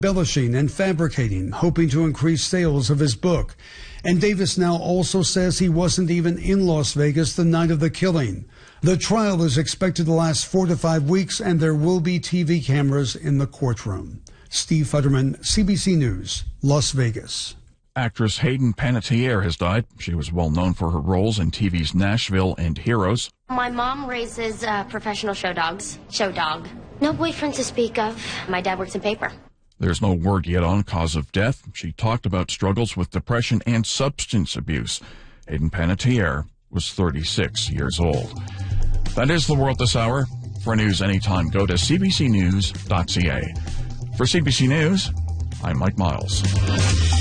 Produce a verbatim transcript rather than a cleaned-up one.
embellishing and fabricating, hoping to increase sales of his book. And Davis now also says he wasn't even in Las Vegas the night of the killing. The trial is expected to last four to five weeks, and there will be T V cameras in the courtroom. Steve Futterman, C B C News, Las Vegas. Actress Hayden Panettiere has died. She was well known for her roles in T V's Nashville and Heroes. My mom raises uh, professional show dogs. Show dog. No boyfriend to speak of. My dad works in paper. There's no word yet on cause of death. She talked about struggles with depression and substance abuse. Hayden Panettiere was thirty-six years old. That is the world this hour. For news anytime, go to c b c news dot c a. For C B C News, I'm Mike Miles.